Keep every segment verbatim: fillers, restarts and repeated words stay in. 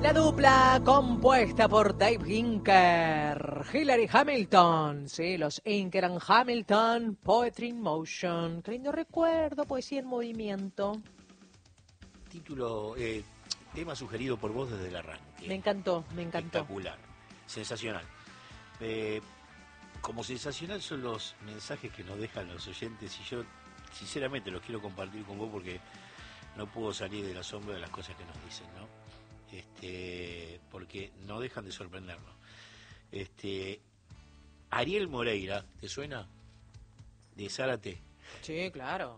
La dupla compuesta por Dave Hinker, Hillary Hamilton, sí, los Hinker and Hamilton, Poetry in Motion. Qué lindo recuerdo, poesía en movimiento. Título, eh, tema sugerido por vos desde el arranque. Me encantó, me encantó. Espectacular, sensacional. Eh, como sensacional son los mensajes que nos dejan los oyentes y yo sinceramente los quiero compartir con vos porque no puedo salir del asombro de las cosas que nos dicen, ¿no? Este, porque no dejan de sorprendernos. Este, Ariel Moreira, ¿te suena? De Zárate. Sí, claro.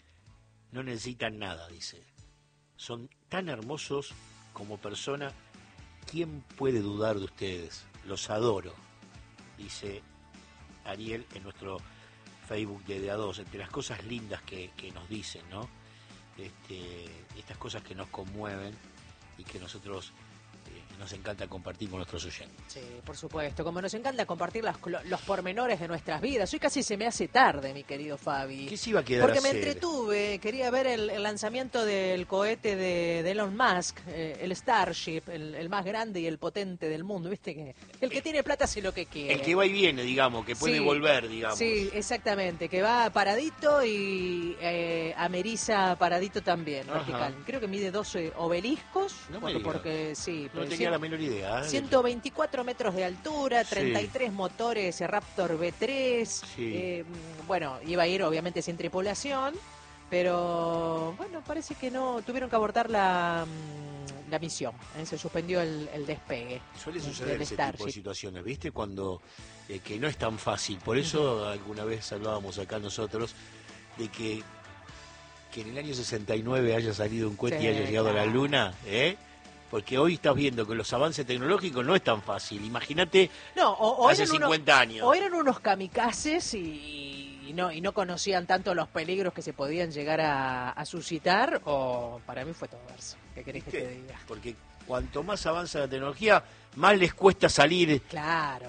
No necesitan nada, dice. Son tan hermosos como persona. ¿Quién puede dudar de ustedes? Los adoro, dice Ariel en nuestro Facebook de D A dos. Entre las cosas lindas que, que nos dicen, ¿no? Este, estas cosas que nos conmueven y que nosotros eh, nos encanta compartir con nuestros oyentes. Sí, por supuesto, como nos encanta compartir las, los pormenores de nuestras vidas. Hoy casi se me hace tarde, mi querido Fabi. ¿Qué se iba a quedar Porque a me hacer? entretuve, quería ver el, el lanzamiento del cohete de, de Elon Musk, eh, el Starship, el, el más grande y el potente del mundo, ¿viste? Que el que tiene plata hace lo que quiere. El que va y viene, digamos, que puede sí, volver, digamos. Sí, exactamente, que va paradito y eh, ameriza paradito también, Ajá. vertical. Creo que mide doce obeliscos, No me porque, digas. porque sí. No pues, tenía cien, la menor idea. ¿eh? ciento veinticuatro metros de altura, Sí. treinta y tres motores Raptor V tres. Sí. Eh, bueno, iba a ir obviamente sin tripulación, pero bueno, parece que no, tuvieron que abortar la, la misión. ¿eh? Se suspendió el, el despegue. Suele del suceder ese Starship. tipo de situaciones, ¿viste? Cuando eh, que no es tan fácil. Por eso uh-huh. alguna vez hablábamos acá nosotros de que que en el año sesenta y nueve haya salido un cohete Sí, y haya llegado claro. a la Luna, ¿eh? Porque hoy estás viendo que los avances tecnológicos no es tan fácil. Imagínate no, o, o hace eran cincuenta unos, años. O eran unos kamikazes y, y, no, y no conocían tanto los peligros que se podían llegar a, a suscitar, o para mí fue todo verso. ¿Qué querés ¿Viste? que te diga? Porque cuanto más avanza la tecnología, más les cuesta salir. Claro.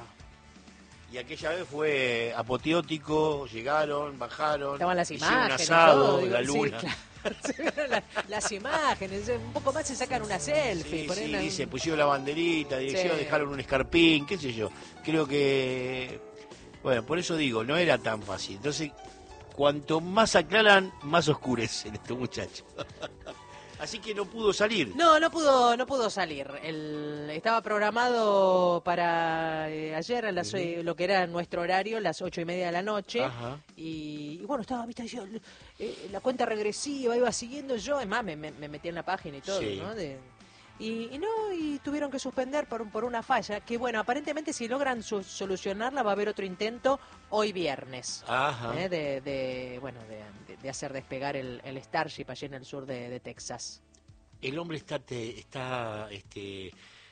Y aquella vez fue apoteótico, llegaron, bajaron, Estaban las hicieron un imágenes, asado, todo, digo, la sí, luna. claro. Se vieron la- las imágenes, un poco más se sacan una selfie. Sí, ponen sí, una- dice, pusieron la banderita, dirección, Sí. dejaron un escarpín, qué sé yo. Creo que, bueno, por eso digo, no era tan fácil. Entonces, cuanto más aclaran, más oscurecen estos muchachos. Así que no pudo salir. No, no pudo, no pudo salir. El, estaba programado para eh, ayer a las, Ujú. eh, lo que era nuestro horario, las ocho y media de la noche. Ajá. Y, y bueno, estaba, viste, yo, eh, la cuenta regresiva, iba siguiendo yo, es más, me, me, me metí en la página y todo, Sí. ¿no? De, y, y no, y tuvieron que suspender por, un- por una falla, que bueno, aparentemente si logran su- solucionarla va a haber otro intento hoy viernes. Ajá. ¿eh? de, de, bueno, de, de- de hacer despegar el, el Starship allí en el sur de, de Texas. El hombre está, te, está este,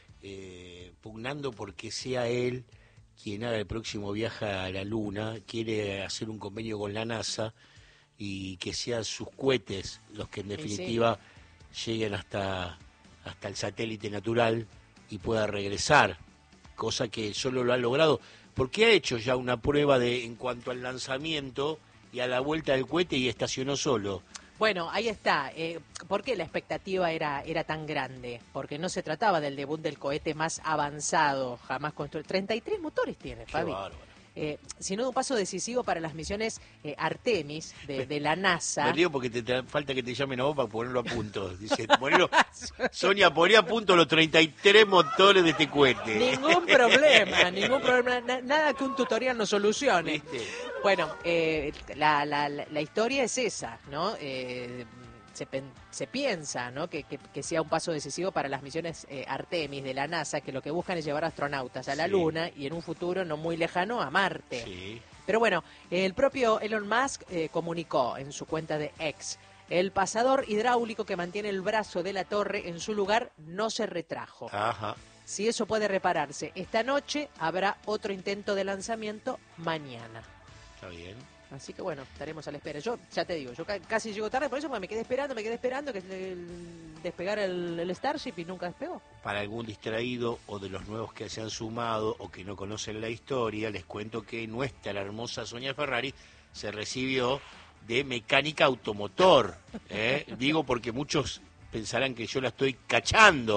eh, pugnando porque sea él quien haga el próximo viaje a la Luna, quiere hacer un convenio con la NASA y que sean sus cohetes los que en definitiva lleguen hasta, hasta el satélite natural y pueda regresar, cosa que solo lo ha logrado, porque ha hecho ya una prueba de en cuanto al lanzamiento y a la vuelta del cohete y estacionó solo. Bueno, ahí está. Eh, ¿Por qué la expectativa era, era tan grande? Porque no se trataba del debut del cohete más avanzado jamás construido. treinta y tres motores tiene, Qué Fabi. bárbaro. Eh, sino de un paso decisivo para las misiones eh, Artemis de, de la NASA. Me río porque te, te- falta que te llamen a vos para ponerlo a punto. Dice, ponelo, Sonia, poné a punto los treinta y tres motores de este cohete. Ningún problema, ningún problema, na- nada que un tutorial no solucione. ¿Viste? Bueno, eh, la, la, la, la historia es esa, ¿no? Eh, se, pen- se piensa, ¿no? Que, que, que sea un paso decisivo para las misiones eh, Artemis de la NASA, que lo que buscan es llevar astronautas a la Sí. Luna y en un futuro no muy lejano a Marte. Sí. Pero bueno, el propio Elon Musk eh, comunicó en su cuenta de X: el pasador hidráulico que mantiene el brazo de la torre en su lugar no se retrajo. Ajá. Si eso puede repararse esta noche, habrá otro intento de lanzamiento mañana. Está bien. Así que bueno, estaremos a la espera. Yo ya te digo, yo ca- casi llego tarde por eso, porque me quedé esperando, me quedé esperando que el- despegara el, el Starship y nunca despegó. Para algún distraído o de los nuevos que se han sumado o que no conocen la historia, les cuento que nuestra hermosa Sonia Ferrari se recibió de mecánica automotor. ¿eh? Digo porque muchos pensarán que yo la estoy cachando.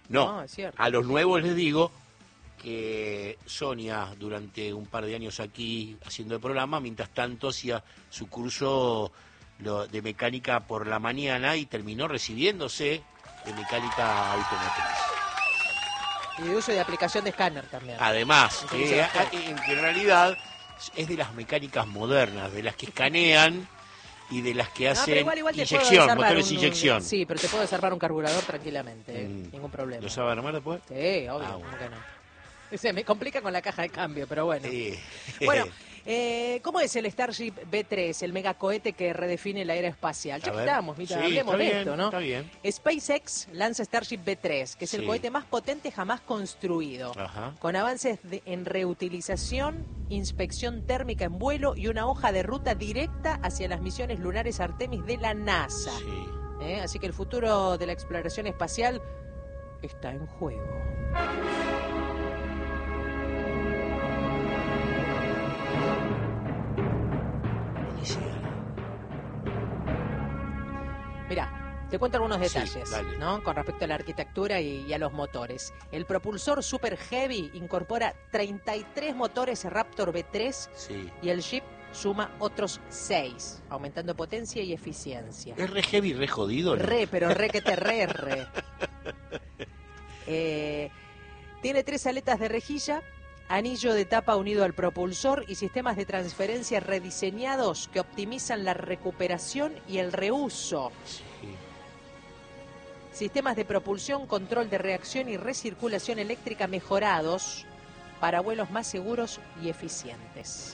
No, No, es cierto. a los nuevos les digo que Sonia, durante un par de años aquí haciendo el programa, mientras tanto hacía su curso lo, de mecánica por la mañana y terminó recibiéndose de mecánica automotriz. Y de uso de aplicación de escáner también. Además, Sí, que, sí, sí. en, que en realidad es de las mecánicas modernas, de las que escanean y de las que No, hacen pero igual, igual te puedo inyección, desarmar motores un- un- inyección. Sí, pero te puedo desarmar un carburador tranquilamente, eh, Mm. ningún problema. ¿Lo sabe armar después? Sí, obvio, Ah, ¿cómo bueno. que no? Se me complica con la caja de cambio, pero bueno. Sí. Bueno, eh, ¿cómo es el Starship B tres, el megacohete que redefine la era espacial? Ya A que ver. estamos, mira, Sí, hablemos está de bien, esto, ¿no? está bien. SpaceX lanza Starship B tres, que es el Sí. cohete más potente jamás construido, Ajá. con avances de- en reutilización, inspección térmica en vuelo y una hoja de ruta directa hacia las misiones lunares Artemis de la NASA. Sí. ¿Eh? Así que el futuro de la exploración espacial está en juego. Mira, te cuento algunos Sí, detalles, dale. ¿no? Con respecto a la arquitectura y, y a los motores. El propulsor Super Heavy incorpora treinta y tres motores Raptor B tres Sí. y el Jeep suma otros seis, aumentando potencia y eficiencia. ¿Es re heavy, re jodido? ¿No? Re, pero re que te re, re. Eh, tiene tres aletas de rejilla, anillo de tapa unido al propulsor y sistemas de transferencia rediseñados que optimizan la recuperación y el reuso. Sí. Sistemas de propulsión, control de reacción y recirculación eléctrica mejorados para vuelos más seguros y eficientes.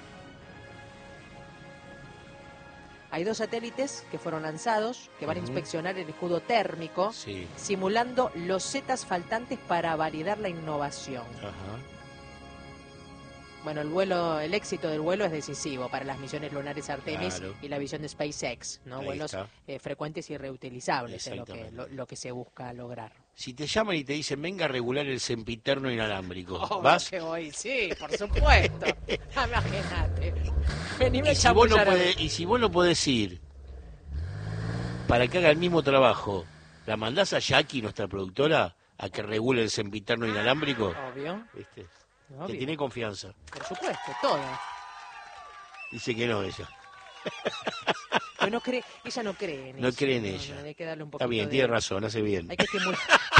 Hay dos satélites que fueron lanzados que van a Ujú. inspeccionar el escudo térmico, Sí. simulando los zetas faltantes para validar la innovación. Ajá. Bueno, el vuelo, el éxito del vuelo es decisivo para las misiones lunares Artemis Claro. y la visión de SpaceX, ¿no? Ahí Vuelos está. eh, frecuentes y reutilizables es lo que, Exactamente. lo, lo que se busca lograr. Si te llaman y te dicen, venga a regular el sempiterno inalámbrico, Obvio ¿vas? que voy, sí, por supuesto. Imagínate. Venime a Y si, vos no chamullar a mí. podés, y si vos no podés ir para que haga el mismo trabajo, ¿la mandás a Jackie, nuestra productora, a que regule el sempiterno inalámbrico? Obvio, ¿Viste? obvio. Te tiene confianza. Por supuesto, toda. Dice que no ella. Pero no cree, ella no cree en No eso. cree en ella. hay que darle un poquito Está bien, de- tiene razón, hace bien. Hay que estimular.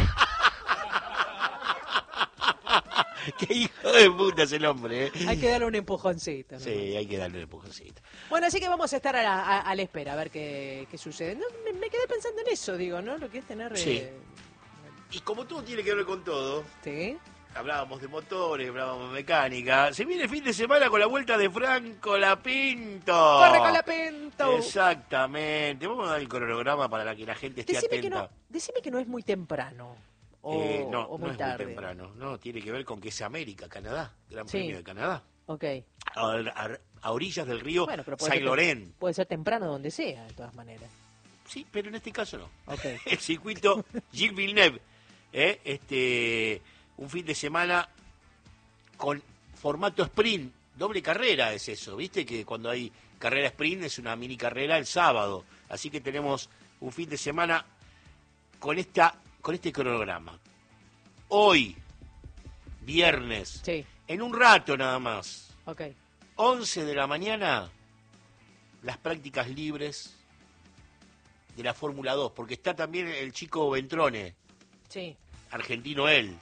Qué hijo de puta es el hombre, ¿eh? Hay que darle un empujoncito, ¿no? Sí, hay que darle un empujoncito. Bueno, así que vamos a estar a la, a- a la espera, a ver qué, qué sucede. No, me, me quedé pensando en eso, digo, ¿no? Lo que es tener... Sí. eh, Y como todo tiene que ver con todo, ¿sí? hablábamos de motores, hablábamos de mecánica, se viene el fin de semana con la vuelta de Franco Lapinto. ¡Corre con la pinto! Exactamente. Vamos a dar el cronograma para la que la gente esté Decime que, atenta. no, decime que no es muy temprano. O, Eh, no, o no muy es tarde. muy temprano. No, tiene que ver con que es América, Canadá, Gran Sí. Premio de Canadá. Ok. A, a- a orillas del río Bueno, pero puede Saint ser, Laurent. puede ser temprano donde sea, de todas maneras. Sí, pero en este caso no. Ok. El circuito Gilles Villeneuve. ¿eh? Este, un fin de semana con formato sprint, doble carrera es eso, ¿viste? Que cuando hay carrera sprint es una mini carrera el sábado. Así que tenemos un fin de semana con esta con este cronograma. Hoy, viernes, Sí, en un rato nada más, ok. once de la mañana, las prácticas libres de la Fórmula dos, porque está también el chico Ventrone, Sí. argentino él.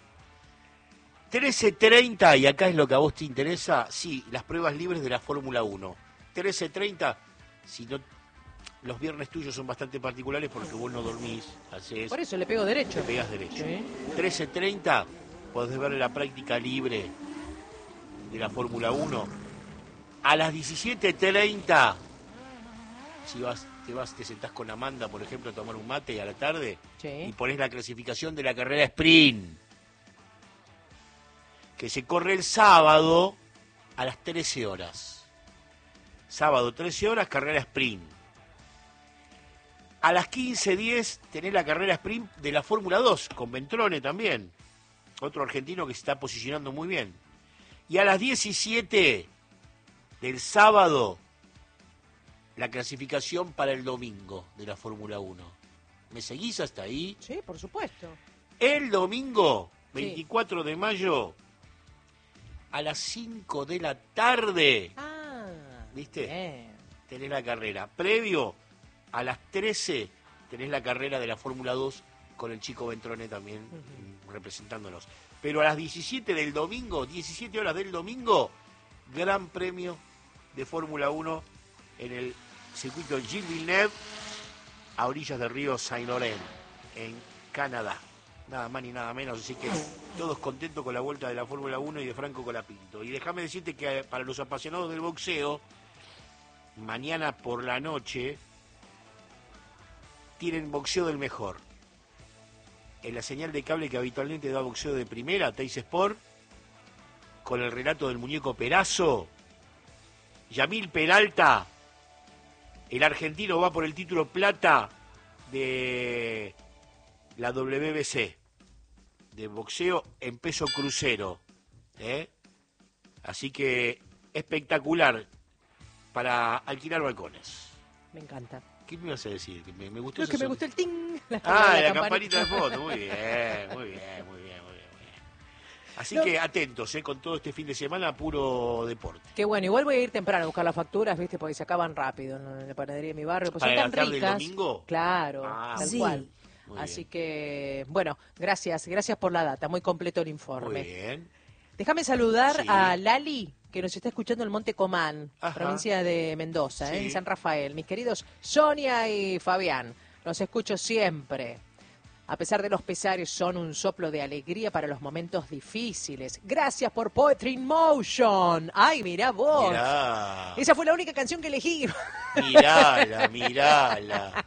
trece treinta, y acá es lo que a vos te interesa, sí, las pruebas libres de la Fórmula uno. trece treinta, si no, los viernes tuyos son bastante particulares porque vos no dormís, haces, Por eso le pego derecho. te pegás derecho. Sí. trece treinta, podés ver la práctica libre de la Fórmula uno. A las diecisiete treinta, si vas, te vas, te sentás con Amanda, por ejemplo, a tomar un mate a la tarde, Sí. y ponés la clasificación de la carrera sprint, que se corre el sábado a las trece horas. Sábado, trece horas, carrera sprint. A las quince diez tenés la carrera sprint de la Fórmula dos, con Ventrone también, otro argentino que se está posicionando muy bien. Y a las diecisiete del sábado, la clasificación para el domingo de la Fórmula uno. ¿Me seguís hasta ahí? Sí, por supuesto. El domingo, Sí. veinticuatro de mayo, a las cinco de la tarde, Ah, ¿viste? bien. Tenés la carrera. Previo, a las trece, tenés la carrera de la Fórmula dos con el Chico Ventrone también uh-huh. representándonos. Pero a las diecisiete del domingo, diecisiete horas del domingo, Gran Premio de Fórmula uno en el circuito Gilles Villeneuve, a orillas del río Saint-Laurent, en Canadá. Nada más ni nada menos, así que todos contentos con la vuelta de la Fórmula uno y de Franco Colapinto. Y déjame decirte que para los apasionados del boxeo, mañana por la noche tienen boxeo del mejor. En la señal de cable que habitualmente da boxeo de primera, Teis Sport, con el relato del muñeco Perazo, Yamil Peralta, el argentino va por el título plata de la W B C, de boxeo en peso crucero. ¿eh? Así que espectacular para alquilar balcones. Me encanta. ¿Qué me ibas a decir? Que me, me gustó No, que me son... gustó el ting. La, ah, la, la campanita de fondo. Muy bien, muy bien, muy bien, muy bien. Muy bien. Así no. que atentos, ¿eh? Con todo este fin de semana, puro deporte. Qué bueno, igual voy a ir temprano a buscar las facturas, ¿viste? Porque se acaban rápido en la panadería de mi barrio. Pues ¿Para son tan la tarde ricas. del domingo? Claro, ah, tal sí. cual. Muy Así bien. que, bueno, gracias, gracias por la data, muy completo el informe. Muy bien. Déjame saludar sí. a Lali, que nos está escuchando en Monte Comán, Ajá. provincia de Mendoza, sí. ¿eh? en San Rafael. Mis queridos Sonia y Fabián, los escucho siempre. A pesar de los pesares, son un soplo de alegría para los momentos difíciles. Gracias por Poetry in Motion. Ay, mirá vos. Mirá. Esa fue la única canción que elegí. Mirala, mirala.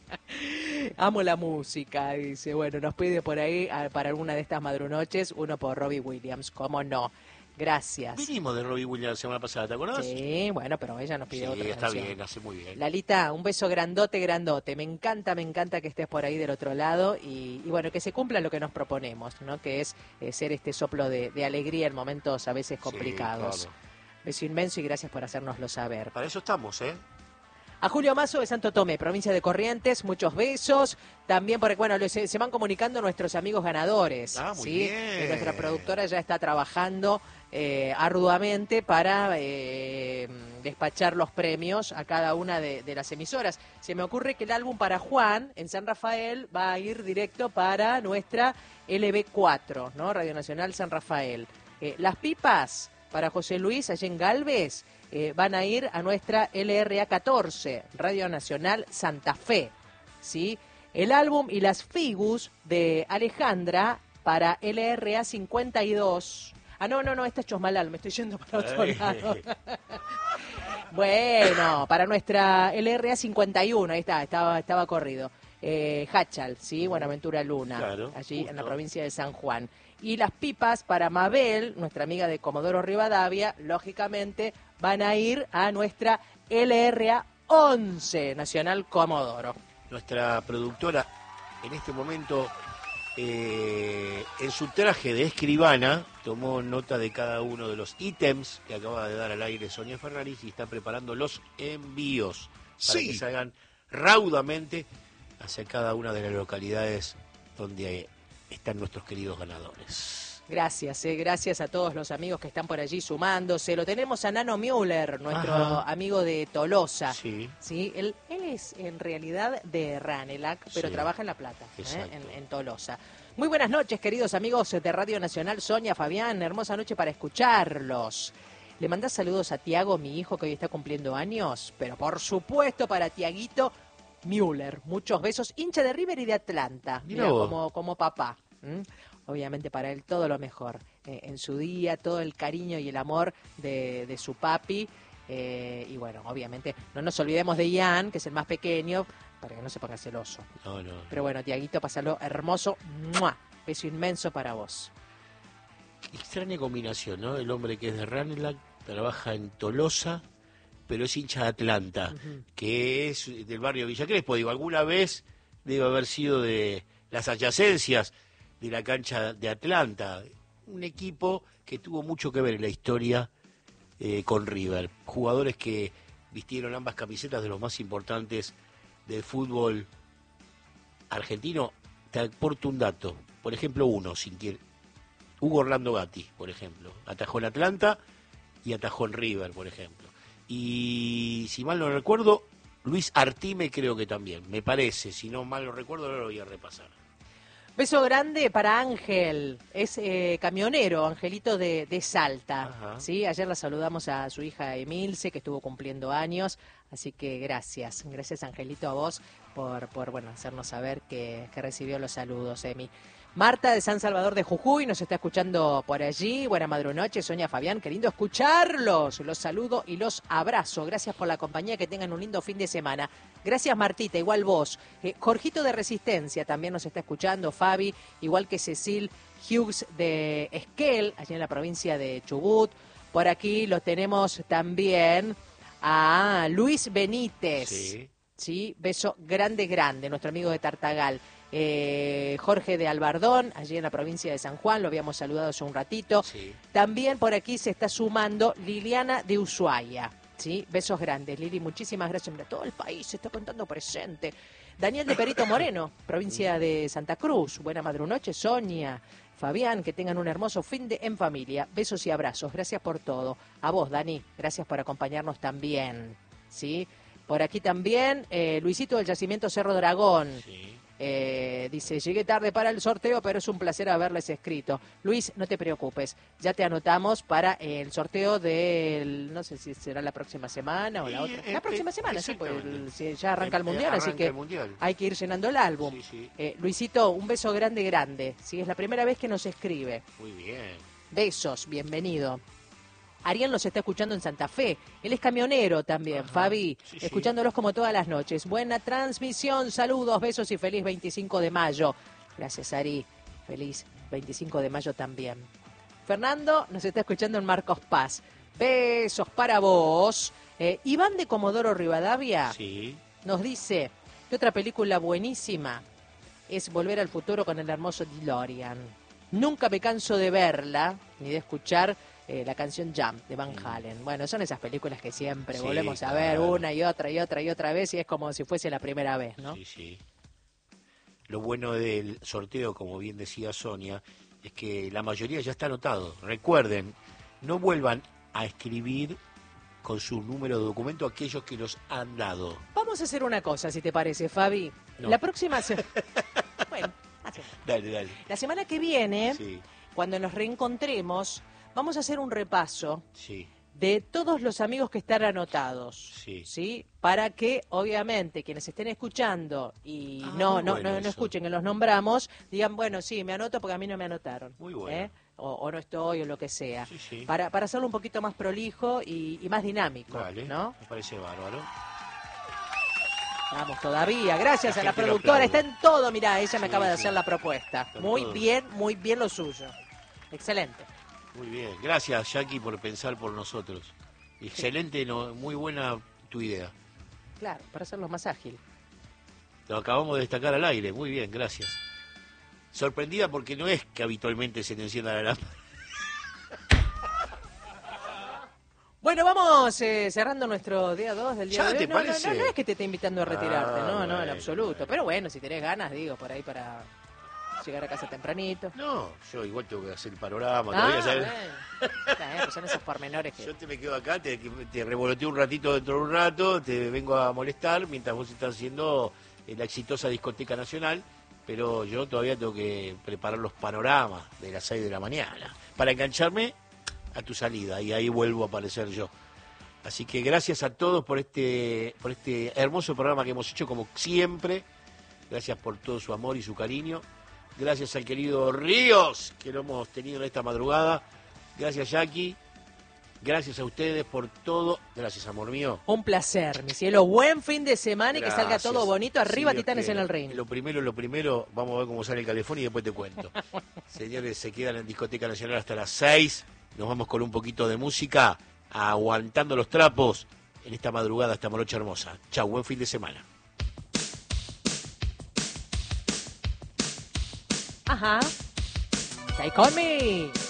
Amo la música, dice. Bueno, nos pide por ahí para alguna de estas madrunoches uno por Robbie Williams, ¿cómo no? Gracias. Vinimos de Robbie Williams la semana pasada, ¿te acordás? Sí, bueno, pero ella nos pide sí, otra está canción. bien, hace muy bien. Lalita, un beso grandote, grandote. Me encanta, me encanta que estés por ahí del otro lado y, y bueno, que se cumpla lo que nos proponemos, ¿no? Que es eh, ser este soplo de, de alegría en momentos a veces complicados. Sí, claro. Beso inmenso y gracias por hacérnoslo saber. Para eso estamos, ¿eh? A Julio Mazo de Santo Tomé, provincia de Corrientes, muchos besos. También, porque bueno, se, se van comunicando nuestros amigos ganadores. Ah, muy ¿sí? bien. Y nuestra productora ya está trabajando eh, arduamente para eh, despachar los premios a cada una de, de las emisoras. Se me ocurre que el álbum para Juan, en San Rafael, va a ir directo para nuestra L B cuatro, ¿no? Radio Nacional San Rafael. Eh, las pipas para José Luis, allá en Galvez, Eh, van a ir a nuestra L R A catorce, Radio Nacional Santa Fe, ¿sí? El álbum y las figus de Alejandra para L R A cincuenta y dos. Ah, no, no, no, esta es Chosmalal, me estoy yendo para otro lado. Bueno, para nuestra L R A cincuenta y uno, ahí está, estaba, estaba corrido. Eh, Hachal, ¿sí? Buenaventura Luna, claro, allí justo. En la provincia de San Juan. Y las pipas para Mabel, nuestra amiga de Comodoro Rivadavia, lógicamente van a ir a nuestra L R A once, Nacional Comodoro. Nuestra productora, en este momento, eh, en su traje de escribana, tomó nota de cada uno de los ítems que acaba de dar al aire Sonia Ferraris y está preparando los envíos para sí. que salgan raudamente hacia cada una de las localidades donde están nuestros queridos ganadores. Gracias, eh, gracias a todos los amigos que están por allí sumándose. Lo tenemos a Nano Müller, nuestro Ajá. amigo de Tolosa. Sí. ¿sí? Él, él es en realidad de Ranelac, pero sí. trabaja en La Plata, ¿eh? en, en Tolosa. Muy buenas noches, queridos amigos de Radio Nacional. Sonia, Fabián, hermosa noche para escucharlos. ¿Le mandás saludos a Tiago, mi hijo, que hoy está cumpliendo años? Pero por supuesto para Tiaguito Müller. Muchos besos. Hincha de River y de Atlanta. Mira, como, como papá. ¿Mm? Obviamente para él todo lo mejor. Eh, en su día, todo el cariño y el amor de, de su papi. Eh, y bueno, obviamente no nos olvidemos de Ian, que es el más pequeño, para que no se ponga celoso. No, no. Pero bueno, Tiaguito, pásalo hermoso. ¡Mua! Beso inmenso para vos. Extraña combinación, ¿no? El hombre que es de Ranelac, trabaja en Tolosa, pero es hincha de Atlanta, uh-huh. que es del barrio Villa Crespo. Digo, alguna vez debe haber sido de las adyacencias de la cancha de Atlanta. Un equipo que tuvo mucho que ver en la historia eh, con River. Jugadores que vistieron ambas camisetas de los más importantes del fútbol argentino. Te aporto un dato. por ejemplo, uno, sin que Hugo Orlando Gatti, por ejemplo, atajó en Atlanta y atajó en River, por ejemplo. Y si mal no recuerdo, Luis Artime creo que también, me parece, si no mal no recuerdo, ahora lo voy a repasar. Beso grande para Ángel, es eh, camionero, Angelito de, de Salta. ¿Sí? Ayer la saludamos a su hija Emilce, que estuvo cumpliendo años, así que gracias, gracias Angelito a vos por, por bueno, hacernos saber que, que recibió los saludos, Emi. Marta de San Salvador de Jujuy nos está escuchando por allí. Buena madrunoche, Sonia, Fabián, qué lindo escucharlos. Los saludo y los abrazo. Gracias por la compañía, que tengan un lindo fin de semana. Gracias, Martita, igual vos. Eh, Jorgito de Resistencia también nos está escuchando, Fabi, igual que Cecil Hughes de Esquel, allí en la provincia de Chubut. Por aquí lo tenemos también a Luis Benítez. Sí. Sí, beso grande, grande, nuestro amigo de Tartagal. Eh, Jorge de Albardón, allí en la provincia de San Juan, lo habíamos saludado hace un ratito. Sí. También por aquí se está sumando Liliana de Ushuaia. ¿Sí? Besos grandes, Lili, muchísimas gracias. Mira, todo el país se está contando presente. Daniel de Perito Moreno, provincia de Santa Cruz. Buena madrunoche, Sonia, Fabián, que tengan un hermoso fin de en familia. Besos y abrazos, gracias por todo. A vos, Dani, gracias por acompañarnos también. ¿Sí? Por aquí también, eh, Luisito del Yacimiento Cerro Dragón. Sí. Eh, dice, llegué tarde para el sorteo, pero es un placer haberles escrito. Luis, no te preocupes, ya te anotamos para el sorteo del, no sé si será la próxima semana o la Y, otra. eh, La próxima eh, semana, sí, pues exactamente. si ya arranca el Eh, Mundial, arranca así que el Mundial. hay que ir llenando el álbum. Sí, sí. Eh, Luisito, un beso grande, grande. Sí, es la primera vez que nos escribe. Muy bien. Besos, bienvenido. Ariel nos está escuchando en Santa Fe. Él es camionero también, Ajá, Fabi. sí, sí. Escuchándolos como todas las noches. Buena transmisión, saludos, besos y feliz veinticinco de mayo. Gracias, Ari. Feliz veinticinco de mayo también. Fernando nos está escuchando en Marcos Paz. Besos para vos. Eh, Iván de Comodoro Rivadavia Sí. nos dice que otra película buenísima es Volver al Futuro con el hermoso DeLorean. Nunca me canso de verla ni de escuchar Eh, la canción Jump de Van Halen. Bueno, son esas películas que siempre Sí, volvemos a claro. ver una y otra y otra y otra vez y es como si fuese la primera vez, ¿no? Sí, sí. Lo bueno del sorteo, como bien decía Sonia, es que la mayoría ya está anotado. Recuerden, no vuelvan a escribir con su número de documento aquellos que los han dado. Vamos a hacer una cosa, si te parece, Fabi. No. La próxima... Se... bueno, hacemos. Dale, dale. La semana que viene, Sí, cuando nos reencontremos, vamos a hacer un repaso sí, de todos los amigos que están anotados, Sí. ¿sí? Para que, obviamente, quienes estén escuchando y Ah, no muy no bueno no, no eso. escuchen que los nombramos, digan, bueno, sí, me anoto porque a mí no me anotaron. Muy bueno. ¿eh? O, o no estoy, o lo que sea. Sí, sí. Para, para hacerlo un poquito más prolijo y, y más dinámico, Vale, ¿no? me parece bárbaro. Vamos todavía. Gracias La a la gente lo productora. Está aplaude. en todo, mirá, ella me Sí, acaba de sí. hacer la propuesta. Con Muy todo. bien, muy bien lo suyo. Excelente. Muy bien. Gracias, Jackie, por pensar por nosotros. Excelente, no, muy buena tu idea. Claro, para hacerlo más ágil. Lo acabamos de destacar al aire. Muy bien, gracias. Sorprendida porque no es que habitualmente se te encienda la lámpara. Bueno, vamos eh, cerrando nuestro día dos del día ¿Ya de te hoy. No, no, parece? no, no es que te esté invitando a retirarte, Ah, no, no, en bueno, absoluto. bueno. Pero bueno, si tenés ganas, digo, por ahí para llegar a casa tempranito. No, yo igual tengo que hacer el panorama. Ah, todavía, ¿sabes? bueno. Está bien, pues son esos pormenores que... Yo te me quedo acá, te, te revoloteo un ratito dentro de un rato, te vengo a molestar mientras vos estás haciendo eh, la exitosa discoteca nacional, pero yo todavía tengo que preparar los panoramas de las seis de la mañana para engancharme a tu salida y ahí vuelvo a aparecer yo. Así que gracias a todos por este, por este hermoso programa que hemos hecho como siempre. Gracias por todo su amor y su cariño. Gracias al querido Ríos, que lo hemos tenido en esta madrugada. Gracias, Jackie. Gracias a ustedes por todo. Gracias, amor mío. Un placer, mi cielo. Buen fin de semana y que salga Gracias. todo bonito. Arriba, Si Dios Titanes en quiere. el ring. Lo primero, lo primero, vamos a ver cómo sale el calefón y después te cuento. Señores, se quedan en Discoteca Nacional hasta las seis. Nos vamos con un poquito de música, aguantando los trapos en esta madrugada, esta morocha hermosa. Chau, buen fin de semana. Ajá. Stay con me.